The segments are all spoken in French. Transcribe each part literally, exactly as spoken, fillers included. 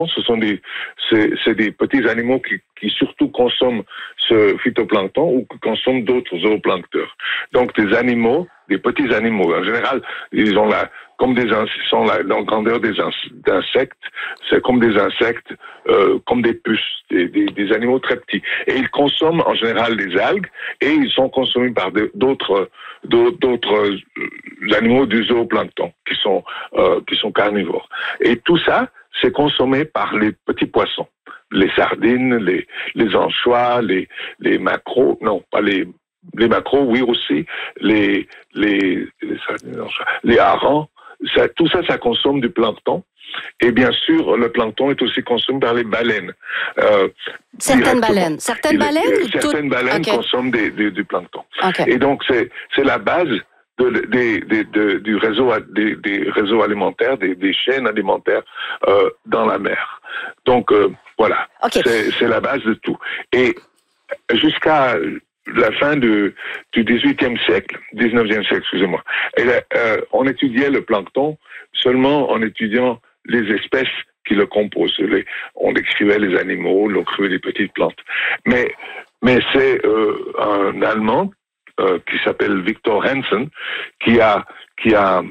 ce sont des, c'est, c'est des petits animaux qui, qui surtout consomment ce phytoplancton ou qui consomment d'autres zooplancteurs. Donc des animaux, des petits animaux. En général, ils ont la, comme des, ils sont la, la grandeur des insectes. C'est comme des insectes, euh, comme des puces, des, des, des animaux très petits. Et ils consomment en général des algues et ils sont consommés par de, d'autres, d'autres, d'autres animaux du zooplancton qui sont, euh, qui sont carnivores. Et tout ça, c'est consommé par les petits poissons, les sardines, les, les anchois, les, les maquereaux, non, pas les, les maquereaux, oui aussi, les, les, les sardines, les, anchois, les harengs, ça, tout ça, ça consomme du plancton. Et bien sûr, le plancton est aussi consommé par les baleines. Euh, certaines baleines, certaines baleines, Il, ou certaines tout... baleines okay. consomment des, des, du plancton. Okay. Et donc c'est, c'est la base. De, des, des, de, du réseau, des, des réseaux alimentaires, des, des chaînes alimentaires euh, dans la mer. Donc euh, voilà, okay. c'est, c'est la base de tout. Et jusqu'à la fin de, du dix-huitième siècle, dix-neuvième siècle, excusez-moi, et là, euh, on étudiait le plancton seulement en étudiant les espèces qui le composent. Les, on décrivait les animaux, on décrivait les petites plantes. Mais, mais c'est euh, un Allemand Euh, qui s'appelle Victor Hansen, qui a qui a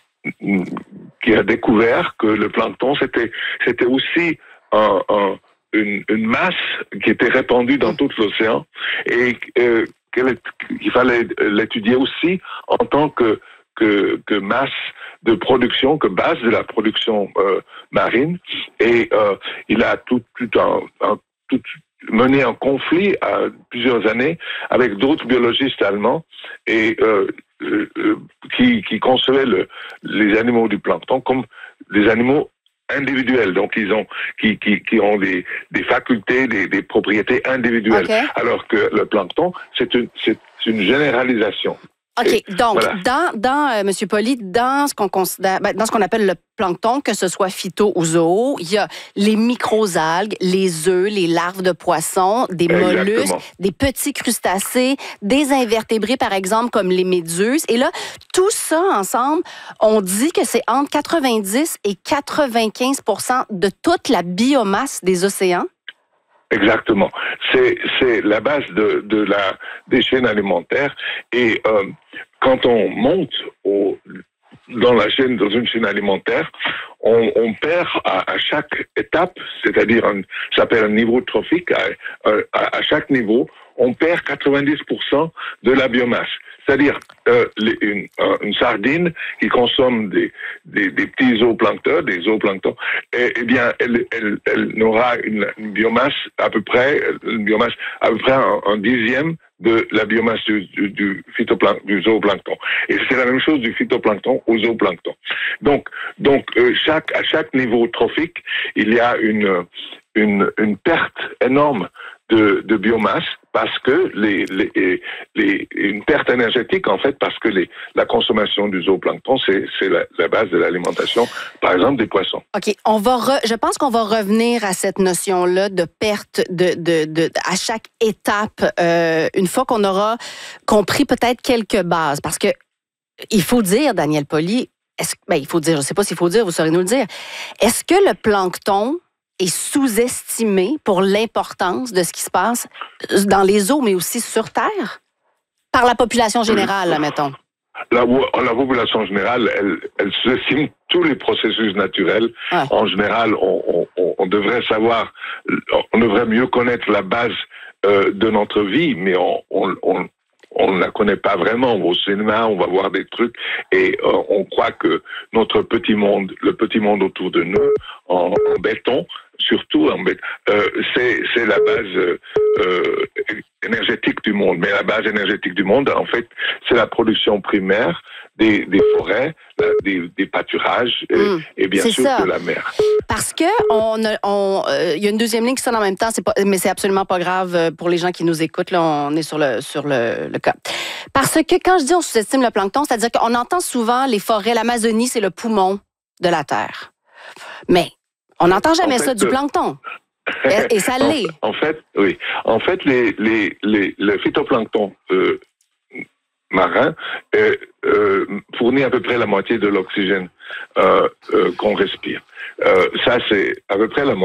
qui a découvert que le plancton c'était c'était aussi un, un, une, une masse qui était répandue dans tout l'océan et euh, qu'il fallait l'étudier aussi en tant que que, que masse de production, que base de la production euh, marine. Et euh, il a tout, tout un, un tout mené un conflit à plusieurs années avec d'autres biologistes allemands et euh, euh, qui, qui concevaient le, les animaux du plancton comme des animaux individuels, donc ils ont qui, qui, qui ont des, des facultés, des, des propriétés individuelles, okay. alors que le plancton c'est une, c'est une généralisation. OK. Et donc, voilà. dans, dans euh, M. Poli, dans ce qu'on considère, ben, dans ce qu'on appelle le plancton, que ce soit phyto ou zoo, il y a les microalgues, les œufs, les larves de poissons, des Exactement. mollusques, des petits crustacés, des invertébrés, par exemple, comme les méduses. Et là, tout ça ensemble, on dit que c'est entre quatre-vingt-dix et quatre-vingt-quinze pour cent de toute la biomasse des océans. Exactement. C'est c'est la base de de la des chaînes alimentaires et euh, quand on monte au dans la chaîne dans une chaîne alimentaire, on, on perd à, à chaque étape, c'est-à-dire un, ça s'appelle un niveau trophique. À, à, à chaque niveau, on perd quatre-vingt-dix pour cent de la biomasse. C'est-à-dire euh, les, une, une sardine qui consomme des, des, des petits zooplanctons, des zooplanctons, eh, eh bien, elle, elle, elle n'aura une, une biomasse à peu près, une biomasse à peu près un, un dixième de la biomasse du, du, du, phytoplancton, du zooplancton. Et c'est la même chose du phytoplancton au zooplancton. Donc, donc euh, chaque, à chaque niveau trophique, il y a une, une, une perte énorme de, de biomasse parce que les, les, les, une perte énergétique en fait parce que les, la consommation du zooplancton c'est, c'est la, la base de l'alimentation, par exemple des poissons. Ok, on va, re, je pense qu'on va revenir à cette notion-là de perte de, de, de à chaque étape euh, une fois qu'on aura compris peut-être quelques bases, parce que il faut dire, Daniel Poli, est-ce, ben il faut dire, je ne sais pas s'il faut dire, vous saurez nous le dire, est-ce que le plancton est sous-estimé pour l'importance de ce qui se passe dans les eaux, mais aussi sur Terre, par la population générale, là, mettons? La, la population générale, elle, elle sous-estime tous les processus naturels. Ouais. En général, on, on, on devrait savoir, on devrait mieux connaître la base euh, de notre vie, mais on, on, on on ne la connaît pas vraiment. On va au cinéma, on va voir des trucs et euh, on croit que notre petit monde, le petit monde autour de nous, en, en béton, surtout en béton, euh, c'est, c'est la base euh, énergétique du monde. Mais la base énergétique du monde, en fait, c'est la production primaire des, des forêts, des, des pâturages et, mmh, et bien sûr ça. De la mer. Parce que on, on, euh, y a une deuxième ligne qui sonne en même temps, c'est pas, mais c'est absolument pas grave pour les gens qui nous écoutent. Là, on est sur le sur le, le cas. Parce que quand je dis on sous-estime le plancton, c'est-à-dire qu'on entend souvent les forêts, l'Amazonie, c'est le poumon de la Terre. Mais on n'entend jamais en fait, ça du plancton. Et, et ça l'est. En, en fait, oui. En fait, les les les le phytoplancton euh, marin euh, euh, fournit à peu près la moitié de l'oxygène euh, euh, qu'on respire. Euh, ça, c'est à peu près la moitié.